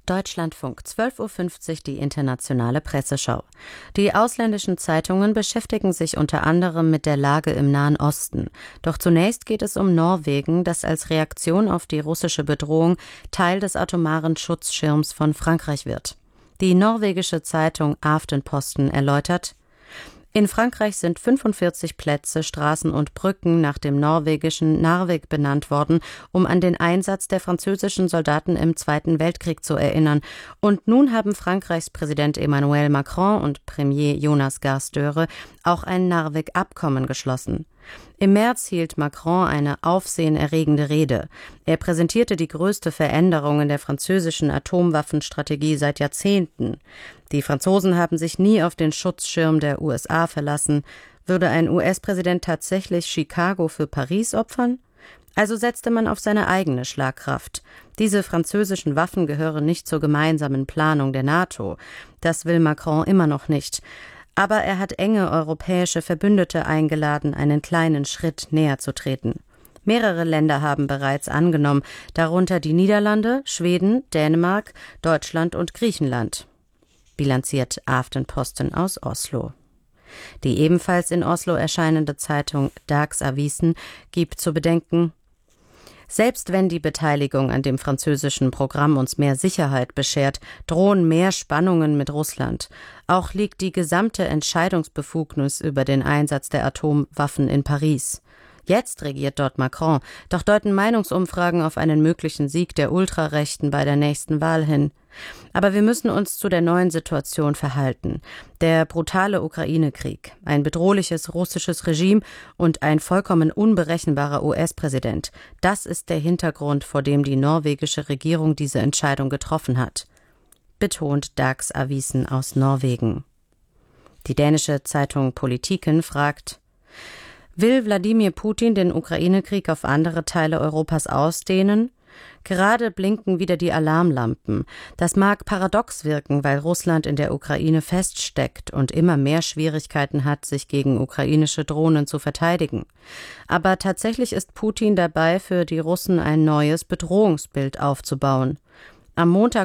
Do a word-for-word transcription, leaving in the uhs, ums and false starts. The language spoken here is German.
Deutschlandfunk, zwölf Uhr fünfzig, die internationale Presseschau. Die ausländischen Zeitungen beschäftigen sich unter anderem mit der Lage im Nahen Osten. Doch zunächst geht es um Norwegen, das als Reaktion auf die russische Bedrohung Teil des atomaren Schutzschirms von Frankreich wird. Die norwegische Zeitung Aftenposten erläutert: In Frankreich sind fünfundvierzig Plätze, Straßen und Brücken nach dem norwegischen Narvik benannt worden, um an den Einsatz der französischen Soldaten im Zweiten Weltkrieg zu erinnern. Und nun haben Frankreichs Präsident Emmanuel Macron und Premier Jonas Gahr Støre auch ein Narvik-Abkommen geschlossen. Im März hielt Macron eine aufsehenerregende Rede. Er präsentierte die größte Veränderung in der französischen Atomwaffenstrategie seit Jahrzehnten. Die Franzosen haben sich nie auf den Schutzschirm der U S A verlassen. Würde ein U S-Präsident tatsächlich Chicago für Paris opfern? Also setzte man auf seine eigene Schlagkraft. Diese französischen Waffen gehören nicht zur gemeinsamen Planung der NATO. Das will Macron immer noch nicht. Aber er hat enge europäische Verbündete eingeladen, einen kleinen Schritt näher zu treten. Mehrere Länder haben bereits angenommen, darunter die Niederlande, Schweden, Dänemark, Deutschland und Griechenland. Bilanziert Aftenposten aus Oslo. Die ebenfalls in Oslo erscheinende Zeitung Dagsavisen gibt zu bedenken: Selbst wenn die Beteiligung an dem französischen Programm uns mehr Sicherheit beschert, drohen mehr Spannungen mit Russland. Auch liegt die gesamte Entscheidungsbefugnis über den Einsatz der Atomwaffen in Paris. Jetzt regiert dort Macron, doch deuten Meinungsumfragen auf einen möglichen Sieg der Ultrarechten bei der nächsten Wahl hin. Aber wir müssen uns zu der neuen Situation verhalten. Der brutale Ukraine-Krieg, ein bedrohliches russisches Regime und ein vollkommen unberechenbarer U S-Präsident. Das ist der Hintergrund, vor dem die norwegische Regierung diese Entscheidung getroffen hat, betont Dagsavisen aus Norwegen. Die dänische Zeitung Politiken fragt: Will Wladimir Putin den Ukraine-Krieg auf andere Teile Europas ausdehnen? Gerade blinken wieder die Alarmlampen. Das mag paradox wirken, weil Russland in der Ukraine feststeckt und immer mehr Schwierigkeiten hat, sich gegen ukrainische Drohnen zu verteidigen. Aber tatsächlich ist Putin dabei, für die Russen ein neues Bedrohungsbild aufzubauen. Am Montag